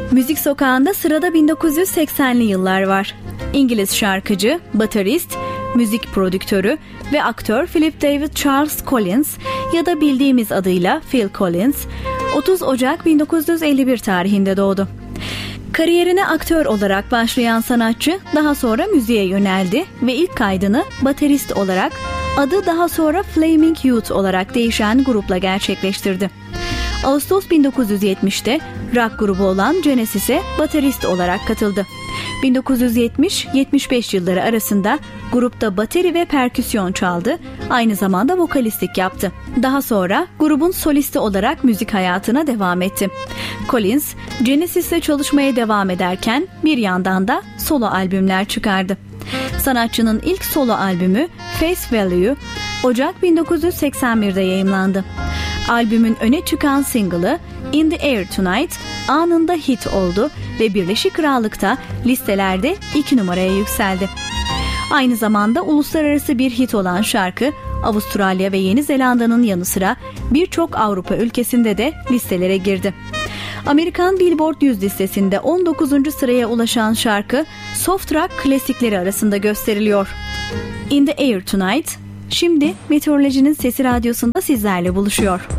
Müzik sokağında sırada 1980'li yıllar var. İngiliz şarkıcı, baterist, müzik prodüktörü ve aktör Philip David Charles Collins ya da bildiğimiz adıyla Phil Collins, 30 Ocak 1951 tarihinde doğdu. Kariyerine aktör olarak başlayan sanatçı daha sonra müziğe yöneldi ve ilk kaydını baterist olarak, adı daha sonra Flaming Youth olarak değişen grupla gerçekleştirdi. Ağustos 1970'te rock grubu olan Genesis'e baterist olarak katıldı. 1970-75 yılları arasında grupta bateri ve perküsyon çaldı, aynı zamanda vokalistlik yaptı. Daha sonra grubun solisti olarak müzik hayatına devam etti. Collins, Genesis'le çalışmaya devam ederken bir yandan da solo albümler çıkardı. Sanatçının ilk solo albümü Face Value, Ocak 1981'de yayımlandı. Albümün öne çıkan single'ı In the Air Tonight anında hit oldu ve Birleşik Krallık'ta listelerde 2 numaraya yükseldi. Aynı zamanda uluslararası bir hit olan şarkı Avustralya ve Yeni Zelanda'nın yanı sıra birçok Avrupa ülkesinde de listelere girdi. Amerikan Billboard 100 listesinde 19. sıraya ulaşan şarkı soft rock klasikleri arasında gösteriliyor. In the Air Tonight, şimdi Meteorolojinin Sesi Radyosu'nda sizlerle buluşuyor.